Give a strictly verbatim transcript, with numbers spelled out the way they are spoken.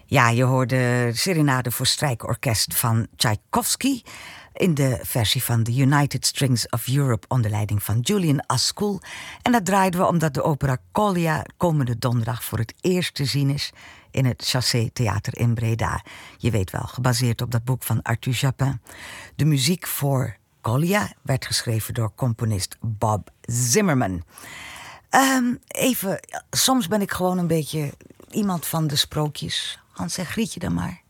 Ja, je hoorde Serenade voor strijkorkest van Tchaikovsky in de versie van de United Strings of Europe onder leiding van Julian Ascoul. En dat draaiden we omdat de opera Colia komende donderdag voor het eerst te zien is in het Chassé Theater in Breda. Je weet wel, gebaseerd op dat boek van Arthur Japin. De muziek voor Colia werd geschreven door componist Bob Zimmerman. Um, even, soms ben ik gewoon een beetje iemand van de sprookjes. Hans en Grietje dan maar.